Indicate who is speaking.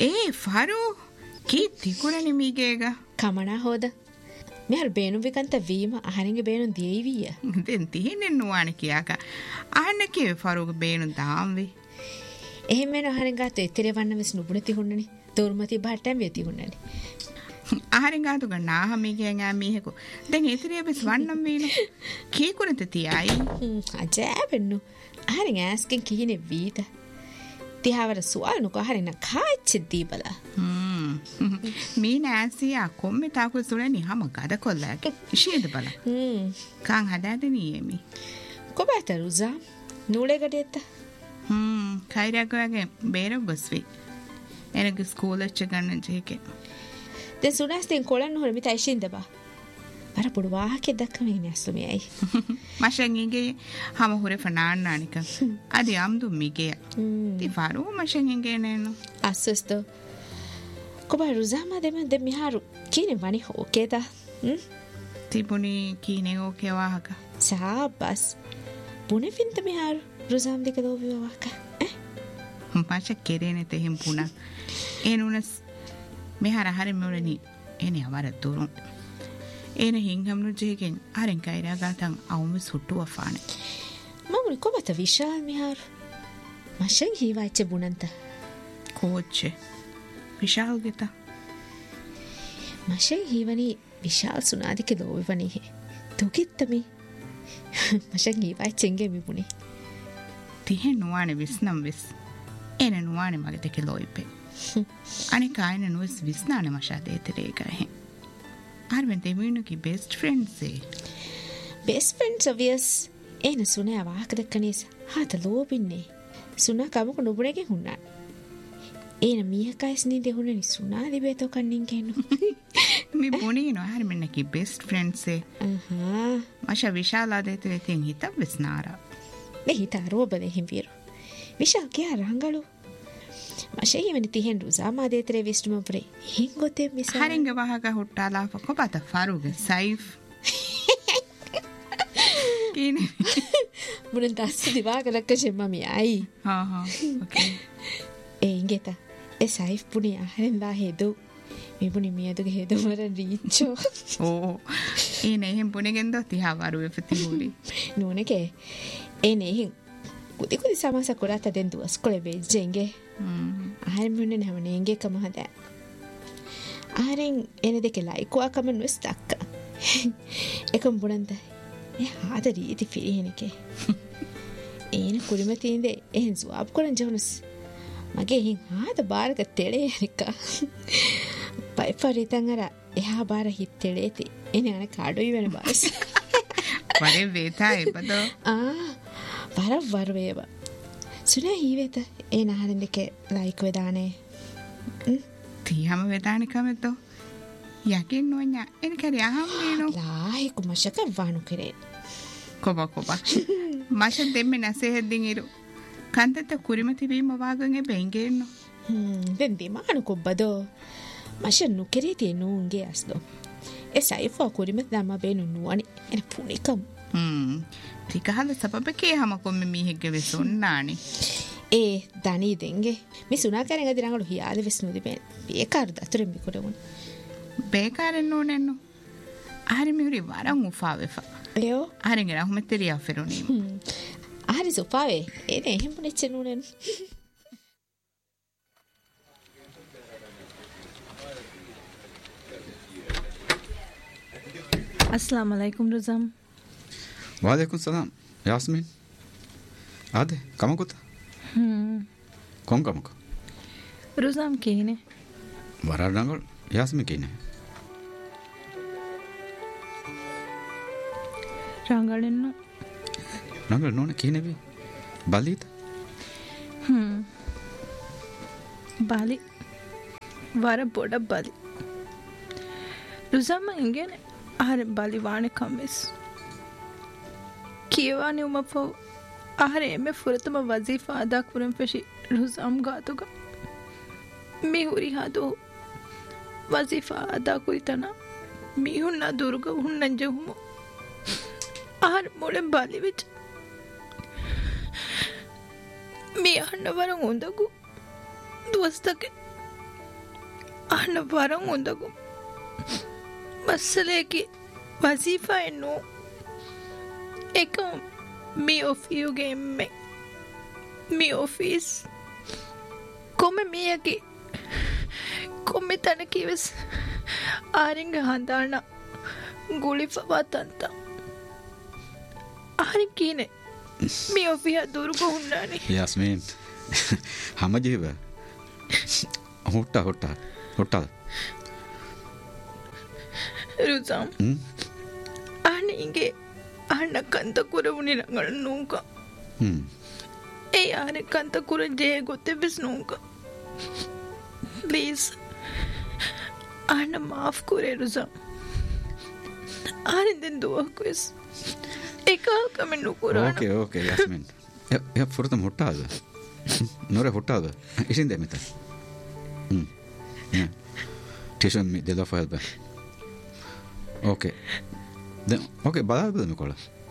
Speaker 1: for ಕೀರ್ತಿ ಕೂಡ ನಿಮಗೇಗ
Speaker 2: ಕಮಣ ಹೋದ මෙහර බේනුවිකන්ත වීම අහරගේ බේනු දේවීය
Speaker 1: දෙන් තිහෙනෙන් නුවාන කියාක අහන්නකේ ෆරුග බේනු දාම්වේ
Speaker 2: එහෙමෙන් අහරගාත එතරේ වන්න වෙස් නුබුණ තිහුන්නනි දෝර්මති බාට්ටම් වෙති හුන්නනි
Speaker 1: අහරගාතු ගන්නා හමිගෙන් ආමීහෙකු දැන් එතරේ වෙස් වන්නම් වේනු කීකුරත තියයි
Speaker 2: අජෑබෙන්නු අහරෙන් ඇස්කෙන් කීනේ වීත තිහවර සුවල්නුක අහරෙන කාච්චෙද්දී බලා
Speaker 1: මීන ඇසියා කොම්මෙ තාකුල් සුලනි හම ගද කොල්ලෑක ඉශීද බල කාං හදාදනීයමි
Speaker 2: කොබෑත රුසා නූලෙකට එත්ත
Speaker 1: කයිරැකවගේ බේර ගොස්වී එනග ස්කූලච්ච ගන්න ජයකෙ
Speaker 2: දෙ සුනස්තෙන් කොළන් හොරමි තයිශීන්ද බා අර පුඩු වාහකෙ දක්කමේ ඇස්තුමයයි
Speaker 1: මශංගිගේ හම හුරෙ ෆනාන්නානික අධි අම්දු මිගේ ති ෆරු මශංගිගේ නේනු
Speaker 2: අස්සස්තෝ කොබා රුසාමා දෙම දෙමිහාරු කීනේ වනි ඕකේද
Speaker 1: තිබුණි කීනේ ඕකේ වාහක
Speaker 2: සාබස් පුනේ ෆින්ත මිහාරු රුසාම් දෙක දෝවි වාහක
Speaker 1: මාෂ කෙරේනේ තෙහිම් පුණා එනුනස් මෙහාර හරි මොලනි එනේ අවර තුරුන් එන හින්ගම්නු ජේගෙන් අරෙන් කයිරා ගාතන් අවුම සුට්ටුව ෆාන
Speaker 2: මමුනි කොබත විශාල් මිහාරු මෂන් හීවයිච්ච බුණන්ත
Speaker 1: කෝච්චේ විශාල් ගෙත
Speaker 2: මෂේ හීවනි විශාල් සුනාදික දෝවිවනීහෙ තුකිත්තමි මෂන් හීවයිච්චෙන්ගේ මිපුණි
Speaker 1: තිහෙ නුවාන විස්නම් වෙස් එන නුවාන මගේ දෙක ලෝයිපේ අනිකායන නුවස් විස්නාන මශා දේතරේ කරහෙ අර්වෙන් දෙමිනුකි බෙස්ට් ෆ්‍රෙන්ඩ්සේ
Speaker 2: බෙස්ට් ෆ්‍රෙන්ඩ්ස් ඔවියස් එන සුනෑ වාහක දක්කනීස හාත ලෝබින්නේ සුනා කමක නුබුණගෙන් හුන්නා ඒන මීහකයිස්නී දෙහුණ නිසුනා දිබේතෝ කන්නින් කෙන්නු
Speaker 1: මි බොනී නොහරි මෙන්නකි බෙස්ට් ෆ්‍රෙන්ඩ්සේ මශ විශාලා දේතරේ තියෙන් හිතක් විස්නාරා
Speaker 2: මේ හිතා රෝබලේ හිම්වීරු විශාල් කියා රංගලු මශේ හිමනි තිහෙන් රුසාමා දේතරේ විස්ටුමපුරේ හිංගොතේ මිසා
Speaker 1: හරිංග වහක හුට්ටාලා කොපත ෆරුග සයිෆ් කීනේ
Speaker 2: මුරන් තස්ස දිවාක ලක්ක ෂෙම්මමි අයි
Speaker 1: ඕකේ
Speaker 2: ඒංගෙත ඒ සයිෆ් පුනේ අහරෙන්දා හෙදු මිපුනි මියදුගේ හෙදු මර රීච්චෝ
Speaker 1: ඕ ඒ නෙහෙම් පුනෙගෙන්ද තිහා වරුවේ ප්‍රතිහූරි
Speaker 2: නෝනකේ ඒ නෙහින් කුති කුති සමස කොරාත දෙන් දුවස් කොලේ වෙජ්ජෙන්ගේ අහරෙන් මුන්නේ නැමනේගේ කම හදා අහරෙන් එන දෙක ලයිකුවා කම නුස් දක්ක එකම් බුණන්ද ඒ හාද රීති ෆිරිහෙනකේ ඒන කුරිමතින්දේ එහෙන් සුවාබ් කරන් ජොනස් මගේ හින් ආද බාරක තෙලේ නිකා පයිපරිතන් අර එහා බාර හිත් තෙලේති එනේ අන කාඩොයි වෙන බාස්
Speaker 1: වරේ වේතයි බදෝ
Speaker 2: වර වේව සුනේ හීවෙත ඒ නහරින් දෙකේ ලයික් වෙදානේ
Speaker 1: තියම වෙදානේ කමෙතෝ යකින් නොඤ්ඤා එන කරි අහම් නේනෝ
Speaker 2: ලායික මශක වණු කරේ
Speaker 1: කොබ මෂ දෙම්මේ නැසේ හෙද්දින් ඉරු කන්තත කුරිමති වීම වාගන් එබෙන්ගේන්නෝ
Speaker 2: දැන් දෙමානු කොබ්බදෝ මෂ නුකරේ තිය නූන්ගේ අස්දෝ ඒ සයිෆා කුරිමති දම බේනු නුවනි එන පුනිකම්
Speaker 1: තිකහල සබබකේ හම කොම්මෙ මීහෙක්ගේ වෙසොන්නානේ
Speaker 2: ඒ දනී දෙන්ගේ මේ සුනා කරන් අද රංගලු හියාද වෙස්නුදි බේ බේකාර දතුරෙන් මිකොඩුන්
Speaker 1: බේකාරෙන් නෝනෙන්නෝ ආරි මිහුරි වරන් උෆාවෙෆා
Speaker 2: ලෙෝ
Speaker 1: ආරෙන් රහමතරියා ෆෙරුනි
Speaker 2: ආරි සොපාවේ එනේ එහෙම පුනෙච්ච නෝනෙන්
Speaker 3: अस्सलाम वालेकुम रुज़ाम
Speaker 4: वालेकुम सलाम यास्मीन आदे कमकुत कौन कमक
Speaker 3: रुज़ाम केने
Speaker 4: वरा रंगल यास्मीन केने
Speaker 3: रंगलन्नो
Speaker 4: रंगल नोने केने भी बालीत
Speaker 3: बाली वारा बोड़ा बाली रुज़ाम इंगेने आरे बाली वाने कमिस किवाने उमफो आरे में फुरतम वजीफा अदा कुरम पेशी रुज़ाम गातोगा मिहुरी हादो वजीफा अदा कोई तना मिहुन्ना दुर्गा हुन्ना जहुमो आर मोले बाली विच मी हन्ना वरं होंदगु दोस्तके أنا بارون عندكم مسألة كي وظيفة إنه إكم مي أوفيو جيم مي أوفيس كم مي أكي كم تانكي بس آرينغ هندانا غولي فواتانتا آرين كينه مي أوفيها دوركو هنداني
Speaker 4: ياسمين هم جيبه هوتا
Speaker 3: රුසම් අනගේ අන්න කන්තකුර වුණි රඟල නූක ඒ ආන කන්තකුර ජය ගොත්තෙ බෙස් නූක ප්ලීස් අන්න මාෆ් කුරේ රුසම් ආනෙන් දුවක්වෙස් එකල්කම නුකුරාන
Speaker 4: ಓಕೆ ಯಾಸ್ಮಿನ್ ಫುರ್ತಮ್ ಹುಟ್ಟಾದ ನೋರೆ ಹುಟ್ಟಾದ ಇಸಿಂದೆ ಮಿತ ಟಿಶನ್ ಮಿ ದೆದ ಫೈಲ್ ಬೆ ಓಕೆ ಓಕೆ ಬದಾ ಬದ ಮಿಕೋಳ